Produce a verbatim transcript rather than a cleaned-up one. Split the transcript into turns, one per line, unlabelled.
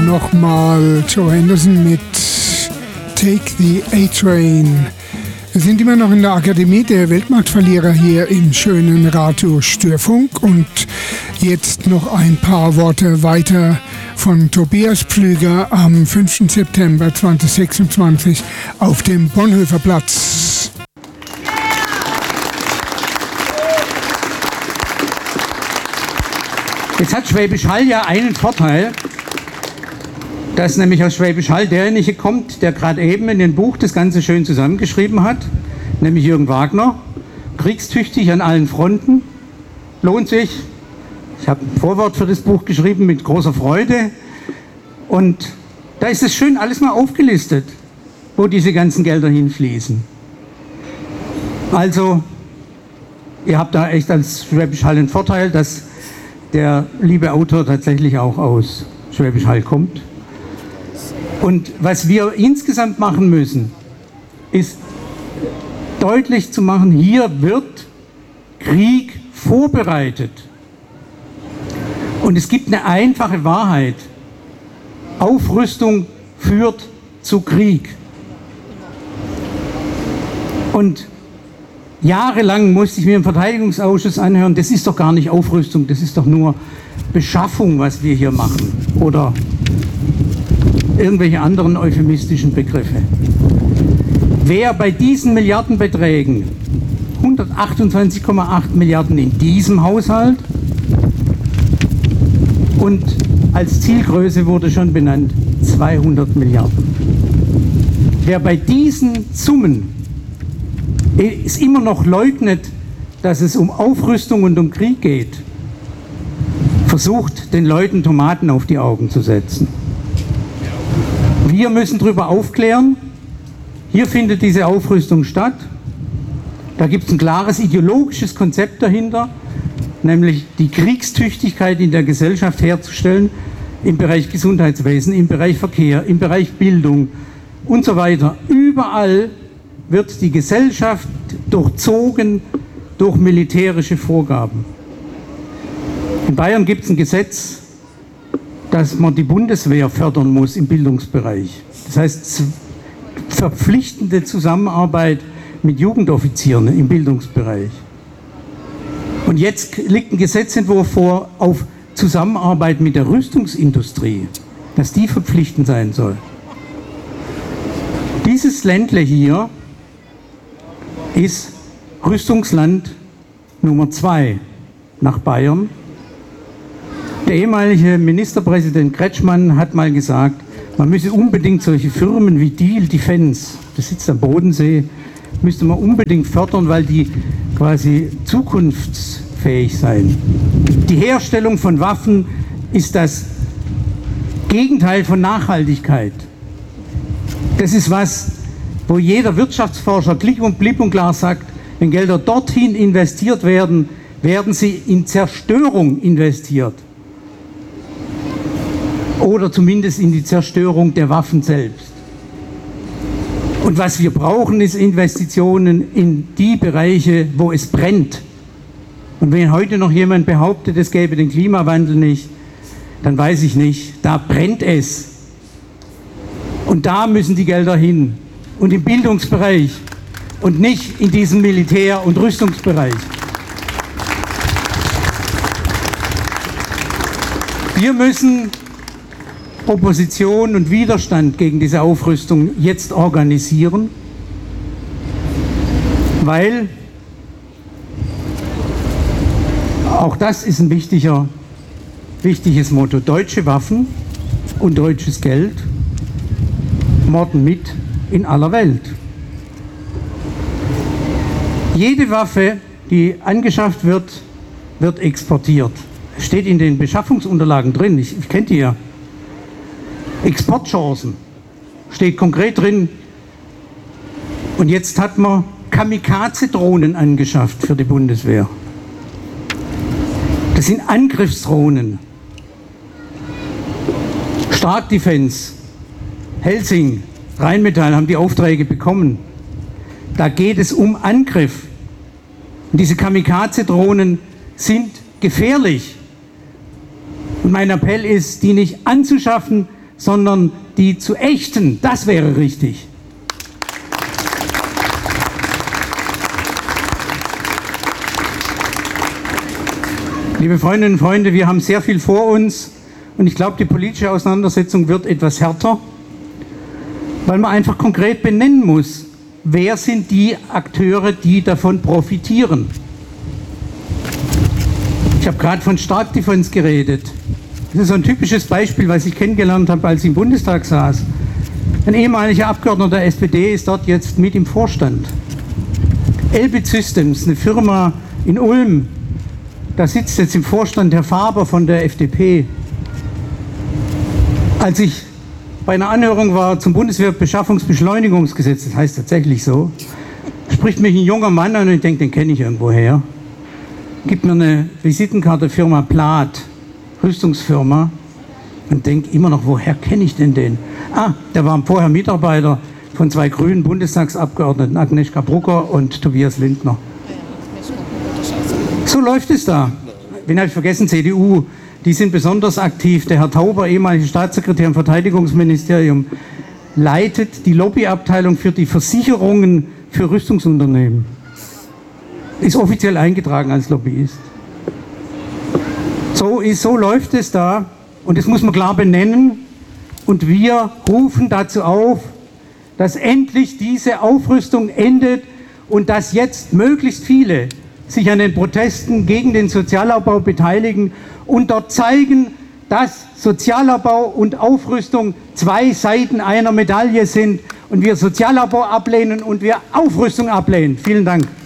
nochmal Joe Henderson mit Take the A-Train. Wir sind immer noch in der Akademie der Weltmarktverlierer hier im schönen Radio Störfunk und jetzt noch ein paar Worte weiter von Tobias Pflüger am fünften September zweitausendsechsundzwanzig auf dem Bonhoeffer Platz.
Jetzt hat Schwäbisch Hall ja einen Vorteil, dass nämlich aus Schwäbisch Hall derjenige kommt, der gerade eben in dem Buch das Ganze schön zusammengeschrieben hat, nämlich Jürgen Wagner, kriegstüchtig an allen Fronten, lohnt sich. Ich habe ein Vorwort für das Buch geschrieben mit großer Freude und da ist es schön alles mal aufgelistet, wo diese ganzen Gelder hinfließen. Also, ihr habt da echt als Schwäbisch Hall einen Vorteil, dass der liebe Autor tatsächlich auch aus Schwäbisch Hall kommt. Und was wir insgesamt machen müssen, ist deutlich zu machen, hier wird Krieg vorbereitet. Und es gibt eine einfache Wahrheit. Aufrüstung führt zu Krieg. Und jahrelang musste ich mir im Verteidigungsausschuss anhören, das ist doch gar nicht Aufrüstung, das ist doch nur Beschaffung, was wir hier machen. Oder irgendwelche anderen euphemistischen Begriffe. Wer bei diesen Milliardenbeträgen, hundertachtundzwanzig Komma acht Milliarden in diesem Haushalt und als Zielgröße wurde schon benannt zweihundert Milliarden. Wer bei diesen Summen es immer noch leugnet, dass es um Aufrüstung und um Krieg geht, versucht den Leuten Tomaten auf die Augen zu setzen. Wir müssen darüber aufklären, hier findet diese Aufrüstung statt. Da gibt es ein klares ideologisches Konzept dahinter, nämlich die Kriegstüchtigkeit in der Gesellschaft herzustellen, im Bereich Gesundheitswesen, im Bereich Verkehr, im Bereich Bildung und so weiter. Überall wird die Gesellschaft durchzogen durch militärische Vorgaben. In Bayern gibt es ein Gesetz, dass man die Bundeswehr fördern muss im Bildungsbereich. Das heißt, verpflichtende Zusammenarbeit mit Jugendoffizieren im Bildungsbereich. Und jetzt liegt ein Gesetzentwurf vor auf Zusammenarbeit mit der Rüstungsindustrie, dass die verpflichtend sein soll. Dieses Ländle hier ist Rüstungsland Nummer zwei nach Bayern. Der ehemalige Ministerpräsident Kretschmann hat mal gesagt, man müsse unbedingt solche Firmen wie Diehl Defense, das sitzt am Bodensee, müsste man unbedingt fördern, weil die quasi zukunftsfähig seien. Die Herstellung von Waffen ist das Gegenteil von Nachhaltigkeit. Das ist was, wo jeder Wirtschaftsforscher klipp und klipp und klar sagt, wenn Gelder dorthin investiert werden, werden sie in Zerstörung investiert. Oder zumindest in die Zerstörung der Waffen selbst. Und was wir brauchen, ist Investitionen in die Bereiche, wo es brennt. Und wenn heute noch jemand behauptet, es gäbe den Klimawandel nicht, dann weiß ich nicht, da brennt es. Und da müssen die Gelder hin. Und im Bildungsbereich und nicht in diesem Militär- und Rüstungsbereich. Wir müssen Opposition und Widerstand gegen diese Aufrüstung jetzt organisieren, weil auch das ist ein wichtiger, wichtiges Motto. Deutsche Waffen und deutsches Geld morden mit in aller Welt. Jede Waffe, die angeschafft wird, wird exportiert. Steht in den Beschaffungsunterlagen drin, ich, ich kenne die ja. Exportchancen steht konkret drin. Und jetzt hat man Kamikaze-Drohnen angeschafft für die Bundeswehr. Das sind Angriffsdrohnen. Stark Defense, Helsing, Rheinmetall haben die Aufträge bekommen. Da geht es um Angriff. Und diese Kamikaze-Drohnen sind gefährlich. Und mein Appell ist, die nicht anzuschaffen, sondern die zu ächten. Das wäre richtig. Liebe Freundinnen und Freunde, wir haben sehr viel vor uns und ich glaube, die politische Auseinandersetzung wird etwas härter, weil man einfach konkret benennen muss, wer sind die Akteure, die davon profitieren. Ich habe gerade von Starkdifferenz geredet. Das ist so ein typisches Beispiel, was ich kennengelernt habe, als ich im Bundestag saß. Ein ehemaliger Abgeordneter der S P D ist dort jetzt mit im Vorstand. Elbit Systems, eine Firma in Ulm, da sitzt jetzt im Vorstand Herr Faber von der F D P. Als ich bei einer Anhörung war zum Bundeswehrbeschaffungsbeschleunigungsgesetz, das heißt tatsächlich so, spricht mich ein junger Mann an und ich denke, den kenne ich irgendwo her. Gibt mir eine Visitenkarte Firma Plath, Rüstungsfirma, und denke immer noch, woher kenne ich denn den? Ah, der war vorher Mitarbeiter von zwei grünen Bundestagsabgeordneten, Agnieszka Brucker und Tobias Lindner. So läuft es da. Wen habe ich vergessen? C D U. Die sind besonders aktiv. Der Herr Tauber, ehemaliger Staatssekretär im Verteidigungsministerium, leitet die Lobbyabteilung für die Versicherungen für Rüstungsunternehmen. Ist offiziell eingetragen als Lobbyist. So, ist, so läuft es da und das muss man klar benennen und wir rufen dazu auf, dass endlich diese Aufrüstung endet und dass jetzt möglichst viele sich an den Protesten gegen den Sozialabbau beteiligen und dort zeigen, dass Sozialabbau und Aufrüstung zwei Seiten einer Medaille sind und wir Sozialabbau ablehnen und wir Aufrüstung ablehnen. Vielen Dank.